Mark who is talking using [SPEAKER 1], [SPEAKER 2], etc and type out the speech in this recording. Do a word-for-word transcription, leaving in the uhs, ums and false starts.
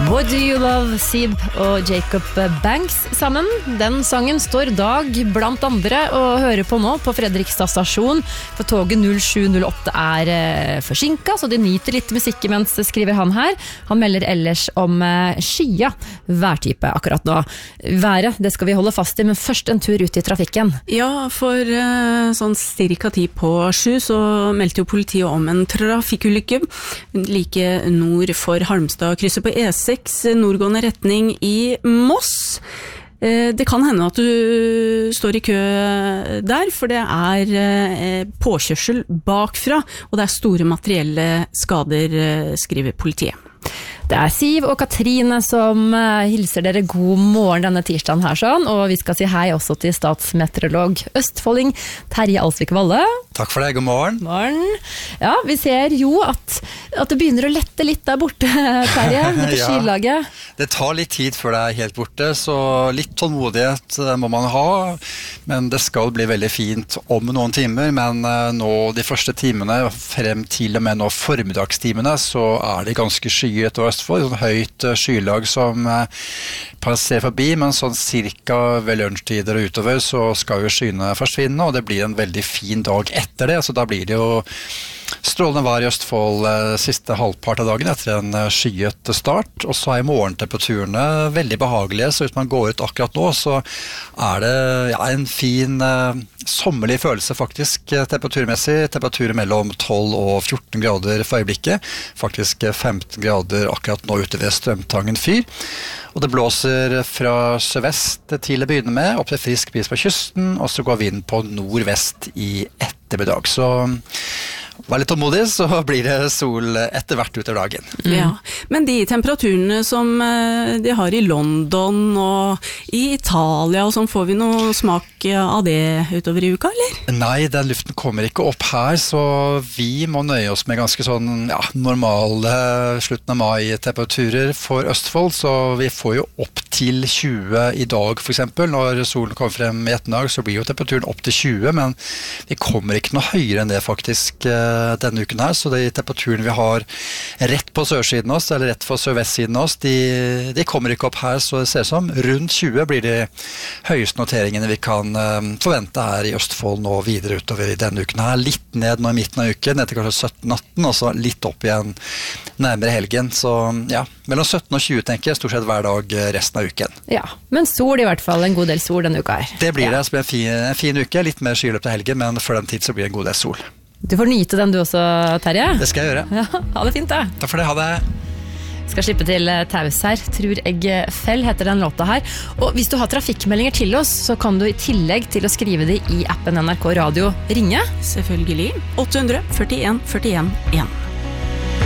[SPEAKER 1] What Do You Love, Sib og Jacob Banks sammen. Den sangen står Dag blant andre og hører på nå på Fredrikstad stasjon, for toget null sju null åtte er eh, forsinket, så de nyter litt musikk mens, skriver han her. Han melder ellers om eh, skya værtype akkurat nå. Været, det skal vi holde fast i, men først en tur ut i trafikken.
[SPEAKER 2] Ja, for eh, sånn cirka ti på sju så meldte jo politiet om en trafikkulykke like nord for Halmstad, krysset på E seks, nordgående retning i Moss. Det kan hende at du står i kø der, for det er påkjørsel bakfra, og det er store materielle skader, skriver politiet.
[SPEAKER 1] Det er Siv og Katrine som hilser dere god morgen denne tirsdagen her sånn, og vi skal si hei også til statsmeteorolog Østfolding Terje Alsvik Valle.
[SPEAKER 3] Takk for det, god morgen.
[SPEAKER 1] Morgen. Ja, vi ser jo at, at det begynner å lette litt der borte, Terje, dette
[SPEAKER 3] ja,
[SPEAKER 1] skylaget.
[SPEAKER 3] Det tar litt tid før det er helt borte, så litt tålmodighet må man ha, men det skal bli veldig fint om noen timer, men nå de første timene, frem til og med nå formiddagstimene, så er det ganske skyet og Østfold, sånn høyt skylag som passerer forbi, men sånn cirka ved lunsjtider og utover så skal jo skyene forsvinne, og det blir en veldig fin dag etter det, så da blir det jo strålende vær i Østfold siste halvpart av dagen etter en skyet start, og så er morgentemperaturene veldig behagelige, så hvis man går ut akkurat nå, så er det ja, en fin eh, sommerlig følelse faktisk temperaturmessig, temperaturer mellom tolv og fjorten grader for øyeblikket, faktisk femten grader akkurat nå ute ved Strømtangen fyr, og det blåser fra sørvest til å begynne med, opp til frisk bris på kysten, og så går vinden på nordvest i ettermiddag, så vær litt tålmodig, så blir det sol etter hvert utover dagen.
[SPEAKER 2] Mm. Ja, men de temperaturene som de har i London og i Italia, og sånn, får vi noe smak av det utover i uka, eller?
[SPEAKER 3] Nei, den luften kommer ikke opp her, så vi må nøye oss med ganske sånn ja, normale slutten av mai-temperaturer for Østfold, så vi får jo opp til tjue i dag for eksempel. Når solen kommer frem i ettermiddag, så blir jo temperaturen opp til tjue, men vi kommer ikke noe høyere enn det faktisk denne uken her, så de temperaturene vi har rett på sørsiden oss, eller rett på sørvestsiden oss, de, de kommer ikke opp her, så det ser som rundt tjue blir de høyeste noteringene vi kan um, forvente her i Østfold nå videre utover i denne uken her. Litt ned nå i midten av uken, ned til kanskje sytten atten, og så litt opp igjen nærmere helgen, så ja, mellom sytten og tjue tenker jeg stort sett hver dag resten av uken.
[SPEAKER 1] Ja, men sol i hvert fall, en god del sol denne uka her.
[SPEAKER 3] Det blir
[SPEAKER 1] ja.
[SPEAKER 3] det, så blir det en fin, en fin uke, litt mer skyløp til helgen, men før den tid så blir det en god del sol.
[SPEAKER 1] Du får nyte den du også, Terje.
[SPEAKER 3] Det skal jeg gjøre.
[SPEAKER 1] Ja, ha det fint da.
[SPEAKER 3] Takk for det, ha det.
[SPEAKER 1] Skal slippe til taus her. Tror jeg Fell heter den låta her. Og hvis du har trafikkmeldinger til oss, så kan du i tillegg til å skrive det i appen N R K Radio ringe.
[SPEAKER 2] Selvfølgelig. åtte hundre førtien førtien én.